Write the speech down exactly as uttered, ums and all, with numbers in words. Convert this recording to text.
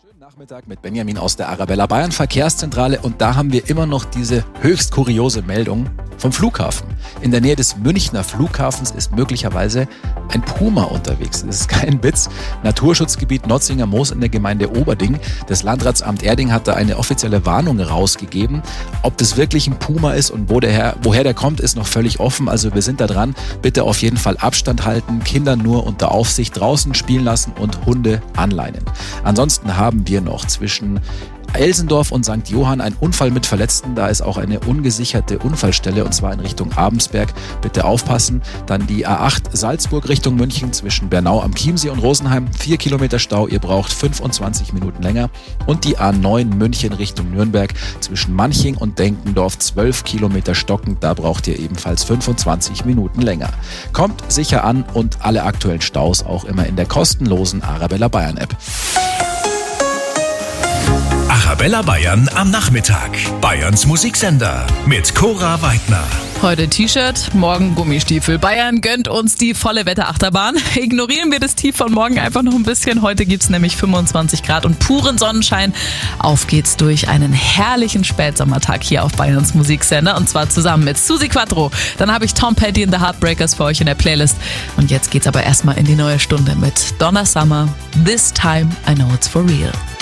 Schönen Nachmittag mit Benjamin aus der Arabella Bayern Verkehrszentrale und da haben wir immer noch diese höchst kuriose Meldung vom Flughafen. In der Nähe des Münchner Flughafens ist möglicherweise ein Puma unterwegs. Das ist kein Witz. Naturschutzgebiet Notzinger Moos in der Gemeinde Oberding. Das Landratsamt Erding hat da eine offizielle Warnung rausgegeben. Ob das wirklich ein Puma ist und wo der her, woher der kommt, ist noch völlig offen. Also wir sind da dran. Bitte auf jeden Fall Abstand halten, Kinder nur unter Aufsicht draußen spielen lassen und Hunde anleinen. Ansonsten haben wir noch zwischen Elsendorf und Sankt Johann ein Unfall mit Verletzten. Da ist auch eine ungesicherte Unfallstelle und zwar in Richtung Abensberg. Bitte aufpassen. Dann die A acht Salzburg Richtung München zwischen Bernau am Chiemsee und Rosenheim. Vier Kilometer Stau, ihr braucht fünfundzwanzig Minuten länger. Und die A neun München Richtung Nürnberg zwischen Manching und Denkendorf. zwölf Kilometer stockend, da braucht ihr ebenfalls fünfundzwanzig Minuten länger. Kommt sicher an und alle aktuellen Staus auch immer in der kostenlosen Arabella Bayern App. Arabella Bayern am Nachmittag. Bayerns Musiksender mit Cora Weidner. Heute T-Shirt, morgen Gummistiefel. Bayern gönnt uns die volle Wetterachterbahn. Ignorieren wir das Tief von morgen einfach noch ein bisschen. Heute gibt's nämlich fünfundzwanzig Grad und puren Sonnenschein. Auf geht's durch einen herrlichen Spätsommertag hier auf Bayerns Musiksender. Und zwar zusammen mit Susi Quattro. Dann habe ich Tom Petty and the Heartbreakers für euch in der Playlist. Und jetzt geht's aber erstmal in die neue Stunde mit Donna Summer. This time I know it's for real.